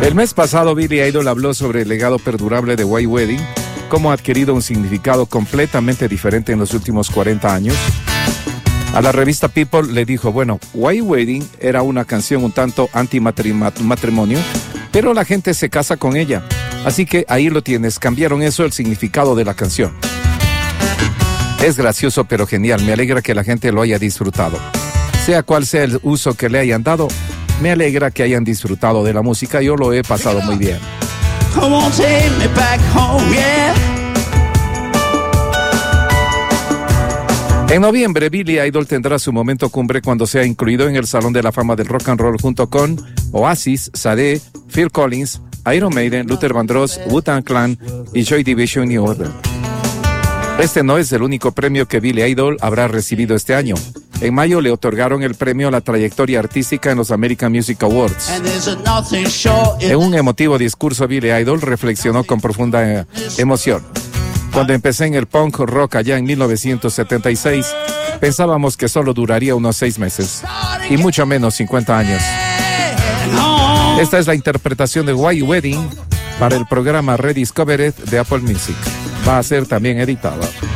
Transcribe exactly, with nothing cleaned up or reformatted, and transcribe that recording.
El mes pasado, Billy Idol habló sobre el legado perdurable de White Wedding, cómo ha adquirido un significado completamente diferente en los últimos cuarenta años. A la revista People le dijo, bueno, White Wedding era una canción un tanto anti-matrimonio, pero la gente se casa con ella. Así que ahí lo tienes, cambiaron eso, el significado de la canción. Es gracioso pero genial, me alegra que la gente lo haya disfrutado. Sea cual sea el uso que le hayan dado, me alegra que hayan disfrutado de la música, yo lo he pasado muy bien. Come on, take me back home, yeah. En noviembre, Billy Idol tendrá su momento cumbre cuando sea incluido en el Salón de la Fama del Rock and Roll junto con Oasis, Sade, Phil Collins, Iron Maiden, Luther Vandross, Wu-Tang Clan y Joy Division y Order. Este no es el único premio que Billy Idol habrá recibido este año. En mayo le otorgaron el premio a la trayectoria artística en los American Music Awards. En un emotivo discurso, Billy Idol reflexionó con profunda eh, emoción. Cuando empecé en el punk rock allá en mil novecientos setenta y seis, pensábamos que solo duraría unos seis meses, y mucho menos cincuenta años. Esta es la interpretación de White Wedding para el programa Rediscovered de Apple Music. Va a ser también editada.